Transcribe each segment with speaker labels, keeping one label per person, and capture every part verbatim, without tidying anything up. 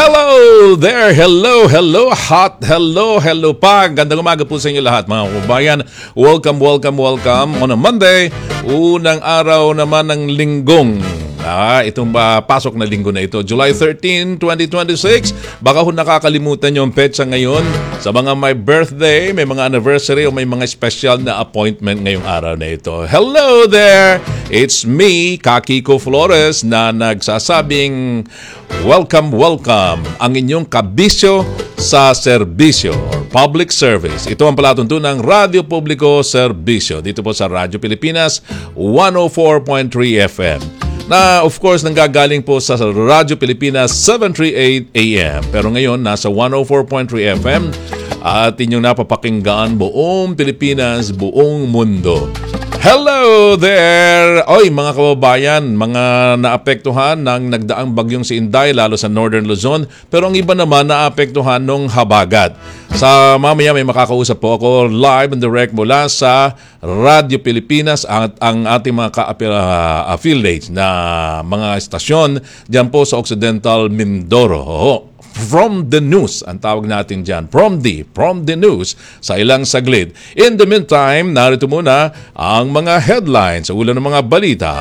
Speaker 1: Hello there! Hello, hello, hot, hello, hello pa. Gandang umaga po sa inyo lahat mga kababayan. Welcome, welcome, welcome on a Monday. Unang araw naman ng linggong. Ah, itong uh, pasok na linggo na ito, July thirteenth, twenty twenty-six. Baka ho nakakalimutan yung petsa ngayon. Sa mga may birthday, may mga anniversary o may mga special na appointment ngayong araw na ito. Hello there! It's me, Kakiko Flores, na nagsasabing welcome, welcome ang inyong kabisyo sa serbisyo or public service. Ito ang palatuntunan ng Radyo Publiko Serbisyo dito po sa Radyo Pilipinas one oh four point three F M. Na of course nanggagaling po sa Radyo Pilipinas seven thirty-eight A M. Pero ngayon nasa one oh four point three F M at inyong napapakinggan buong Pilipinas, buong mundo. Hello there! Oy, mga kababayan, mga naapektuhan ng nagdaang bagyong si Inday, lalo sa Northern Luzon, pero ang iba naman naapektuhan ng habagat. Sa mamaya may makakausap po ako live and direct mula sa Radyo Pilipinas at ang ating mga ka-affiliates na mga estasyon dyan po sa Occidental Mindoro. Oo. From the news, ang tawag natin dyan. From the, from the news sa ilang saglit. In the meantime, narito muna ang mga headlines sa ulan ng mga balita.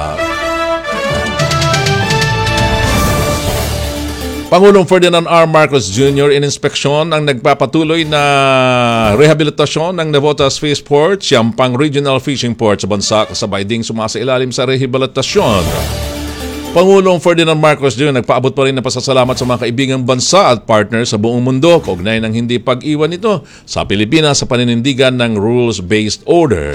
Speaker 1: Pangulong Ferdinand R. Marcos Junior in-inspeksyon ang nagpapatuloy na rehabilitasyon ng Navotas Fish Port, siyang pang regional fishing port sa bansa, kasabay ding sumasailalim sa rehabilitasyon. Pangulong Ferdinand Marcos Junior nagpaabot pa rin ng pasasalamat sa mga kaibigang bansa at partners sa buong mundo kaugnay ng hindi pag-iwan nito sa Pilipinas sa paninindigan ng rules-based order.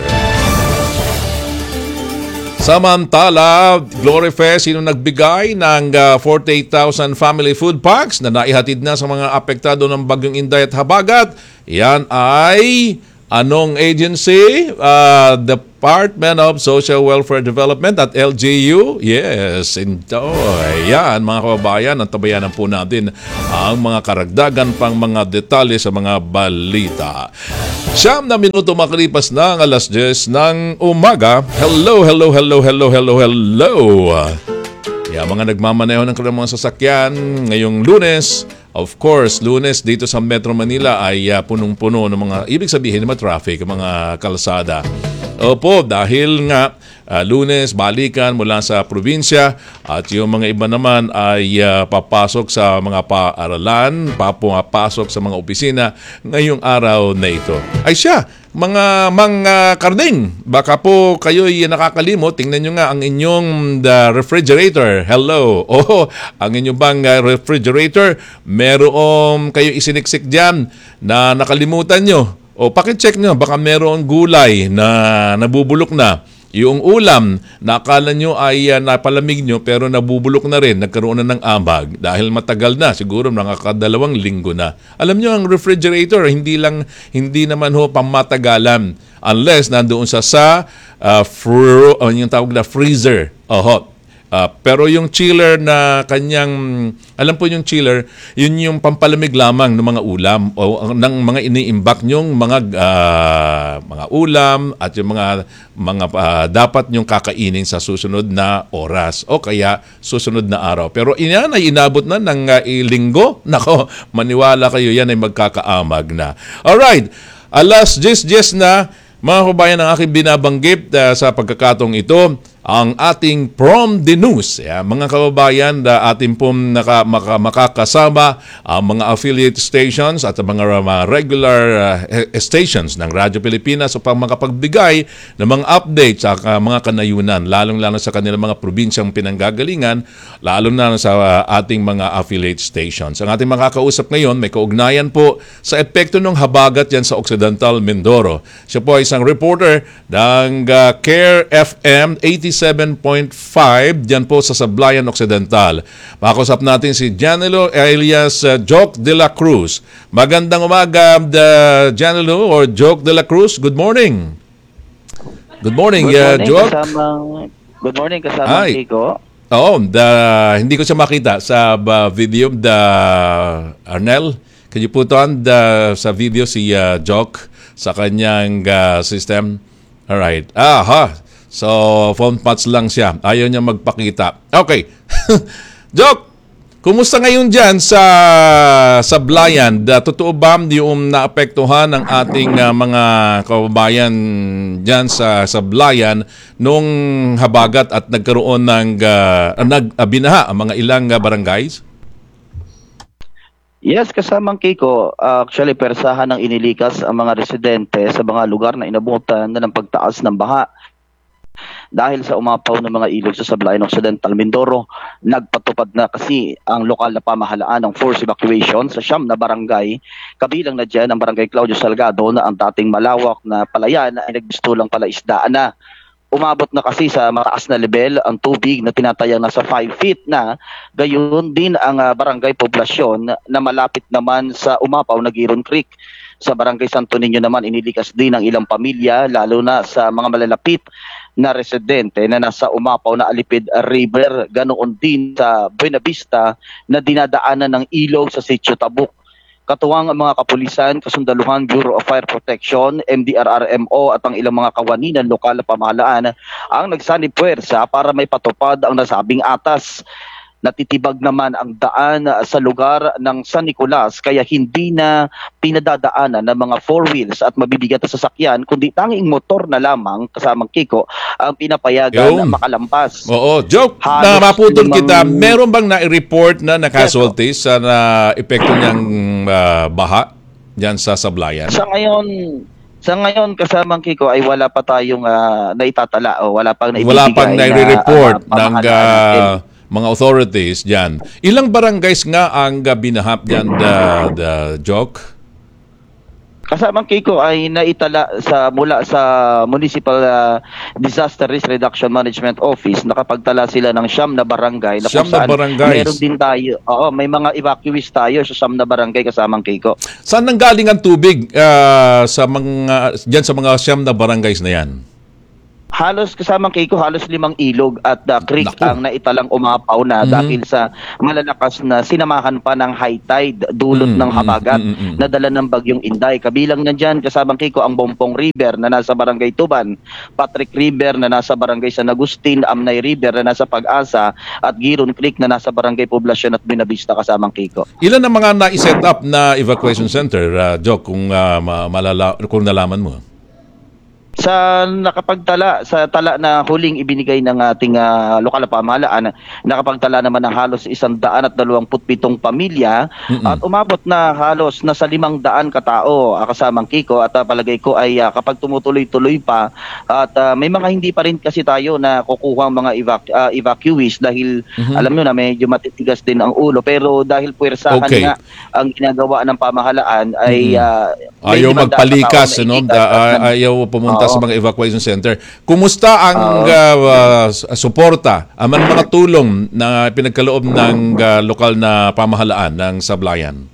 Speaker 1: Samantala, Glory Fest, sino nagbigay ng uh, forty-eight thousand family food packs na naihatid na sa mga apektado ng bagyong Inday at habagat? Yan ay anong agency? Uh, Department of Social Welfare Development at L G U? Yes, ito. Yan, mga kababayan, ang tabayanan po natin ang mga karagdagan pang mga detalye sa mga balita. Siyam na minuto makalipas na ang alas diyes ng umaga. Hello, hello, hello, hello, hello, hello. Yan, mga nagmamaneho ng kanilang mga sasakyan ngayong Lunes. Of course, Lunes dito sa Metro Manila ay uh, punong-puno ng mga, ibig sabihin mga traffic, mga kalsada. Opo, dahil nga uh, Lunes, balikan mula sa probinsya at yung mga iba naman ay uh, papasok sa mga paaralan, papapasok sa mga opisina ngayong araw na ito. Ay siya, mga mga karding, baka po kayo'y nakakalimot, tingnan nyo nga ang inyong the refrigerator. Hello. Oh, ang inyong bang uh, refrigerator, meron kayo isiniksik dyan na nakalimutan nyo. O pakicheck nyo, baka meron gulay na nabubulok na. Yung ulam na akala nyo ay uh, napalamig nyo pero nabubulok na rin, nagkaroon na ng ambag dahil matagal na, siguro nakakadalawang linggo na. Alam nyo, ang refrigerator, hindi lang, hindi naman ho pamatagalan unless nandoon sa sa uh, fr- uh, yung tawag na freezer. Oho. Uh, pero yung chiller na kanyang, alam po yung chiller, yun yung pampalamig lamang ng mga ulam o ng mga iniimbak nyong mga uh, mga ulam at yung mga mga uh, dapat nyong kakainin sa susunod na oras o kaya susunod na araw. Pero yan ay inabot na ng uh, linggo. Nako, maniwala kayo, yan ay magkakaamag na. Alright, alas diyes na, mga kabayan, ang aking binabanggit uh, sa pagkakatong ito, ang ating From the News. Yeah, mga kababayan, uh, ating pong naka, maka, makakasama ang uh, mga affiliate stations at mga, mga regular uh, stations ng Radyo Pilipinas upang makapagbigay ng mga updates sa uh, mga kanayunan, lalong-lalo sa kanilang mga probinsyang pinanggagalingan, lalong na sa uh, ating mga affiliate stations. Ang ating makakausap ngayon, may kaugnayan po sa epekto ng habagat yan sa Occidental Mindoro. Siya po ay isang reporter ng uh, Care F M eighty-seven point five dyan po sa Sablayan Occidental. Makakusap natin si Janelo alias uh, Joke de la Cruz. Magandang umaga, uh, Janelo or Joke de la Cruz. Good morning. Good morning,
Speaker 2: Good
Speaker 1: uh,
Speaker 2: morning,
Speaker 1: Joke.
Speaker 2: Kasamang, good morning, kasama Kiko.
Speaker 1: Oo, the, hindi ko siya makita sa uh, video the Arnel. Can you put on the, sa video si uh, Joke sa kanyang uh, system? Alright. Aha. So, phone patch lang siya. Ayaw niya magpakita. Okay. Joke! Kumusta ngayon dyan sa Sablayan? Da, totoo ba yung naapektuhan ng ating uh, mga kababayan dyan sa Sablayan nung habagat at nagkaroon ng uh, nagbinaha ang mga ilang uh, barangays?
Speaker 2: Yes, kasamang Kiko, uh, actually persahan ng inilikas ang mga residente sa mga lugar na inabutan na ng pagtaas ng baha. Dahil sa umapaw ng mga ilog sa Sablayan Occidental Mindoro, nagpatupad na kasi ang lokal na pamahalaan ng forced evacuation sa siyam na barangay. Kabilang na dyan ang barangay Claudio Salgado na ang dating malawak na palayan ay nagbistulang palaisdaan na. Umabot na kasi sa mataas na level ang tubig na tinatayang nasa five feet na. Gayon din ang uh, barangay poblasyon na malapit naman sa umapaw na Giron Creek. Sa barangay Santo Niño naman inilikas din ang ilang pamilya lalo na sa mga malalapit na residente na nasa umapaw na Alipid River. Ganoon din sa Buena Vista na dinadaanan ng ilog sa Sitio Tabuk. Katuwang ang mga kapulisan, kasundaluhan, Bureau of Fire Protection, M D R R M O at ang ilang mga kawani ng lokal na pamahalaan ang nagsanib puwersa para may patupad ang nasabing atas. Natitibag naman ang daan sa lugar ng San Nicolas kaya hindi na pinadadaanan ng mga four wheels at mabibigat na sasakyan kundi tanging motor na lamang kasamang Kiko ang pinapayagan na makalampas.
Speaker 1: Oo, joke
Speaker 2: Halos
Speaker 1: na maputol
Speaker 2: limang...
Speaker 1: kita. Meron bang na-report na na-casualties sa na epekto niyang uh, baha dyan sa Sablayan?
Speaker 2: Sa ngayon, sa ngayon kasamang Kiko ay wala pa tayong uh, naitatala o wala pang naibibigay.
Speaker 1: Wala pang nai-report
Speaker 2: na, uh,
Speaker 1: ng uh, mga authorities dyan. Ilang barangays nga ang uh, binahap dyan, the, the joke?
Speaker 2: Kasamang Kiko ay naitala sa mula sa Municipal uh, Disaster Risk Reduction Management Office. Nakapagtala sila ng siyam na barangay na
Speaker 1: siyam
Speaker 2: kung saan
Speaker 1: na barangays.
Speaker 2: Meron din tayo. Oo, may mga evacuees tayo sa siyam na barangay kasamang Kiko.
Speaker 1: Saan nanggaling ang tubig uh, sa mga diyan sa mga siyam na barangays na yan?
Speaker 2: Halos kasamang Kiko, halos limang ilog at uh, creek
Speaker 1: Naku.
Speaker 2: ang naitalang umapaw na
Speaker 1: Mhm.
Speaker 2: dahil sa malalakas na sinamahan pa ng high tide dulot
Speaker 1: Mm,
Speaker 2: ng
Speaker 1: mm,
Speaker 2: habagat
Speaker 1: mm, mm.
Speaker 2: na dala ng bagyong Inday. Kabilang nandyan kasamang Kiko ang Bompong River na nasa barangay Tuban, Patrick River na nasa barangay San Agustin, Amnay River na nasa Pag-asa at Giron Creek na nasa barangay Poblasyon at Buena Vista kasamang Kiko.
Speaker 1: Ilan ang mga na-set up na evacuation center, uh, Joke, kung uh, ma- malala kung nalaman mo?
Speaker 2: Sa nakapagtala, sa tala na huling ibinigay ng ating uh, lokal na pamahalaan, nakapagtala naman ng halos isang daan at dalawamput pitong pamilya
Speaker 1: Mm-mm.
Speaker 2: at umabot na halos nasa limang daan katao uh, kasamang Kiko at uh, palagay ko ay uh, kapag tumutuloy-tuloy pa at uh, may mga hindi pa rin kasi tayo na kukuha mga evac- uh, evacuees dahil
Speaker 1: Mhm.
Speaker 2: alam nyo na medyo matitigas din ang ulo pero dahil puwersahan
Speaker 1: Okay.
Speaker 2: nga ang ginagawa ng pamahalaan ay
Speaker 1: Mhm.
Speaker 2: uh, may
Speaker 1: Ayaw
Speaker 2: limang daang
Speaker 1: magpalikas,
Speaker 2: katao na
Speaker 1: no?
Speaker 2: iitas
Speaker 1: Da-
Speaker 2: at
Speaker 1: a- ayaw pumunta
Speaker 2: Oo.
Speaker 1: sa mga evacuation center. Kumusta ang
Speaker 2: Oo.
Speaker 1: uh, uh, suporta, ang mga tulong na pinagkaloob ng uh, lokal na pamahalaan ng Sablayan?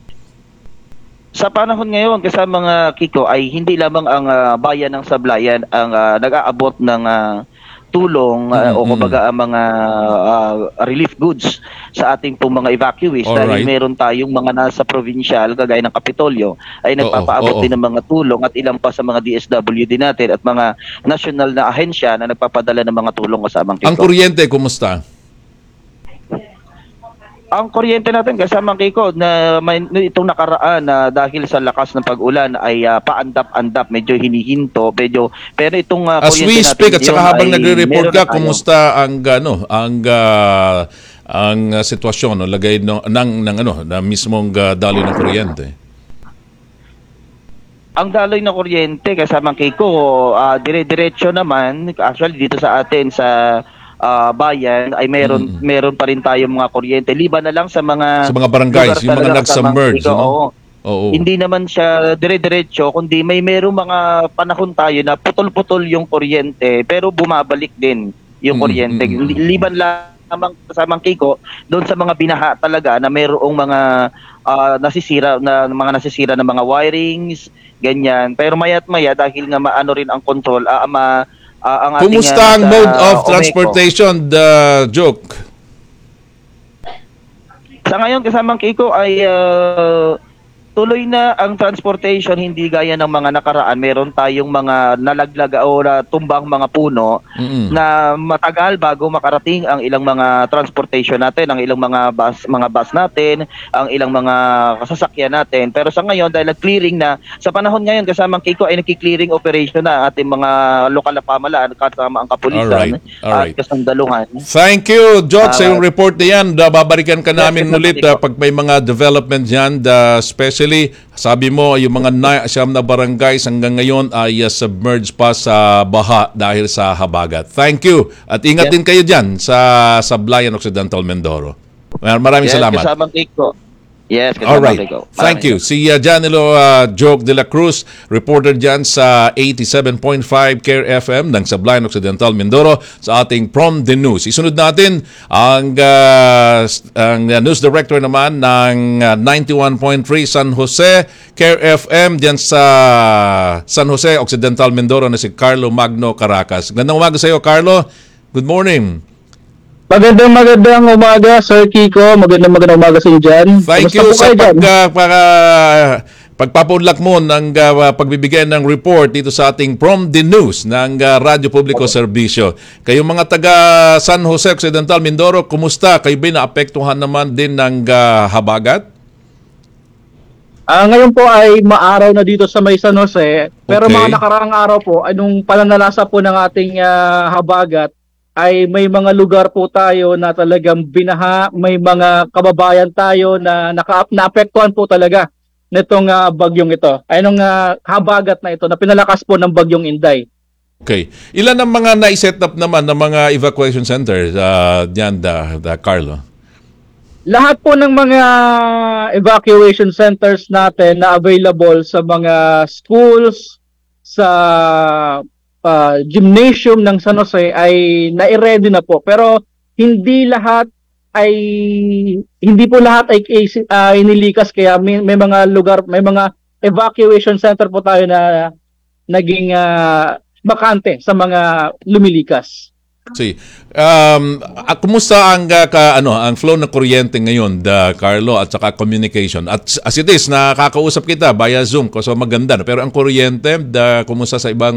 Speaker 2: Sa panahon ngayon, kasama mga Kiko, ay hindi lamang ang ah, bayan ng Sablayan ang ah, nag-aabot ng ah, tulong ah, o
Speaker 1: Mm,
Speaker 2: kumbaga ang mga ah, relief goods sa ating pong mga evacuees dahil
Speaker 1: Alright.
Speaker 2: meron tayong mga nasa provincial kagaya ng Kapitolyo ay nagpapaabot
Speaker 1: oo.
Speaker 2: din ng mga tulong at ilang pa sa mga D S W din natin at mga national na ahensya na nagpapadala ng mga tulong kasamang Kiko.
Speaker 1: Ang kuryente, kumusta?
Speaker 2: Ang kuryente natin kasamang Kiko na may, itong nakaraan na dahil sa lakas ng pag-ulan ay ah, paandap-andap, medyo hinihinto, medyo pero itong uh,
Speaker 1: As we speak, at saka habang nagre-report ka,
Speaker 2: tayo.
Speaker 1: kumusta ang ano, ang ah, ang ah, sitwasyon no, lagay no, ng ng ano, na mismong ah, daloy ng kuryente?
Speaker 2: Ang daloy ng kuryente kasamang Kiko, ah, dire-diretso naman actually dito sa atin sa ah, bayan ay meron
Speaker 1: Mm.
Speaker 2: meron pa rin tayong mga kuryente liban na lang sa mga
Speaker 1: Sa mga barangays,
Speaker 2: lugar
Speaker 1: yung mga
Speaker 2: talaga,
Speaker 1: nag-submerge,
Speaker 2: kasamang Kiko,
Speaker 1: no?
Speaker 2: oo.
Speaker 1: Oo.
Speaker 2: Hindi naman siya dire-diretso kundi may merong mga panahon tayo na putol-putol yung kuryente pero bumabalik din yung
Speaker 1: Mm,
Speaker 2: kuryente.
Speaker 1: mm, mm.
Speaker 2: Li- Liban lamang kasamang Kiko doon sa mga binaha talaga na merong mga ah, nasisira na mga nasisira na mga wirings, ganyan. Pero maya't maya dahil nga maano rin ang control, ah, ma, ah, ang ating
Speaker 1: Kumusta
Speaker 2: ah,
Speaker 1: ang
Speaker 2: nasa
Speaker 1: mode of
Speaker 2: Omeco.
Speaker 1: transportation, the Joke?
Speaker 2: Sa ngayon kasamang Kiko ay ah, tuloy na ang transportation, hindi gaya ng mga nakaraan. Meron tayong mga nalaglag o na tumbang mga puno
Speaker 1: Mm-mm.
Speaker 2: na matagal bago makarating ang ilang mga transportation natin, ang ilang mga bus, mga bus natin, ang ilang mga sasakyan natin. Pero sa ngayon, dahil nag-clearing na, sa panahon ngayon, kasamang Kiko ay nagki-clearing operation na ating mga lokal na pamahalaan, kasama ang kapulisan
Speaker 1: Alright, alright.
Speaker 2: at kasandaluhan.
Speaker 1: Thank you, Jot, sa
Speaker 2: Ah,
Speaker 1: iyong report na yan. Da, babalikan ka namin
Speaker 2: yes,
Speaker 1: ulit
Speaker 2: yes,
Speaker 1: ah, pag may mga development yan. Da, especially, sabi mo, yung mga na, siyam na barangays hanggang ngayon ay uh, submerged pa sa baha dahil sa habagat. Thank you. At ingat
Speaker 2: Yes.
Speaker 1: din kayo dyan sa Sablayan Occidental, Mindoro. Mar- Maraming
Speaker 2: Yes,
Speaker 1: salamat.
Speaker 2: kasamang Kiko. Yes,
Speaker 1: All
Speaker 2: kasamang
Speaker 1: right.
Speaker 2: Kiko.
Speaker 1: Thank
Speaker 2: Maraming
Speaker 1: you. Si uh, Janilo uh, Joke de la Cruz, reporter dyan sa eighty-seven point five Care F M ng Sablayan Occidental, Mindoro sa ating From the News. Isunod natin ang, uh, ang uh, news director naman ng uh, ninety-one point three San Jose Care F M dyan sa San Jose Occidental, Mindoro na si Carlo Magno Caracas. Gandang umaga sa iyo, Carlo. Good morning.
Speaker 3: Magandang magandang umaga, Sir Kiko. Magandang magandang umaga sa inyo dyan.
Speaker 1: Thank
Speaker 3: Kamusta
Speaker 1: you
Speaker 3: po
Speaker 1: sa
Speaker 3: kayo dyan?
Speaker 1: pag, uh, para, pagpapunlak mo ng uh, pagbibigay ng report dito sa ating From the News ng uh, Radyo Publiko Serbisyo. Kayong mga taga San Jose Occidental, Mindoro, kumusta? Kayo ba naapektuhan naman din ng uh, habagat?
Speaker 3: Ah, ngayon po ay maaraw na dito sa may San Jose. Pero
Speaker 1: Okay.
Speaker 3: mga nakaraang araw po, anong pananalasa po ng ating ah, habagat, ay may mga lugar po tayo na talagang binaha, may mga kababayan tayo na naka, naapektuhan po talaga nitong ah, bagyong ito. Ay nung ah, habagat na ito na pinalakas po ng bagyong Inday.
Speaker 1: Okay. Ilan ang mga na-set up naman ng mga evacuation centers uh, diyan, da, da, Carlo?
Speaker 3: Lahat po ng mga evacuation centers natin na available sa mga schools, sa ah, gymnasium ng San Jose ay nai-ready na po. Pero hindi lahat ay hindi po lahat ay uh, inilikas, kaya may, may mga lugar, may mga evacuation center po tayo na naging ah, bakante sa mga lumilikas.
Speaker 1: See. Um, at kumusta ang uh, ka, ano, ang flow ng kuryente ngayon, da Carlo, at saka communication? At as it is, nakakausap kita via Zoom, so maganda. No? Pero ang kuryente, da, kumusta sa ibang